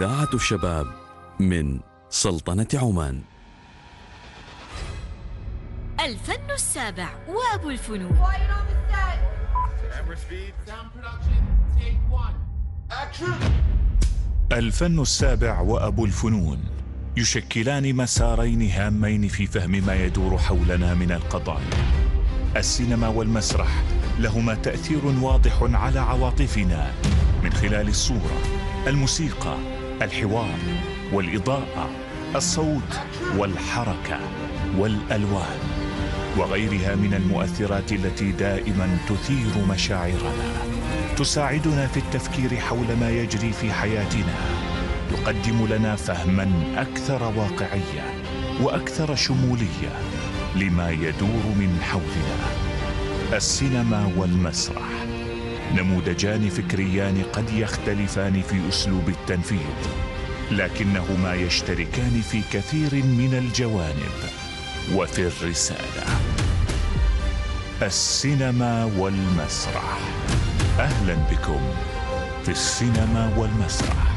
إذاعة الشباب من سلطنة عمان. الفن السابع وأبو الفنون. الفن السابع وأبو الفنون يشكلان مسارين هامين في فهم ما يدور حولنا من القضايا. السينما والمسرح لهما تأثير واضح على عواطفنا من خلال الصورة، الموسيقى، الحوار، والإضاءة، الصوت، والحركة، والألوان، وغيرها من المؤثرات التي دائما تثير مشاعرنا، تساعدنا في التفكير حول ما يجري في حياتنا، تقدم لنا فهما أكثر واقعية وأكثر شمولية لما يدور من حولنا. السينما والمسرح نموذجان فكريان قد يختلفان في أسلوب التنفيذ، لكنهما يشتركان في كثير من الجوانب وفي الرسالة. السينما والمسرح، أهلا بكم في السينما والمسرح.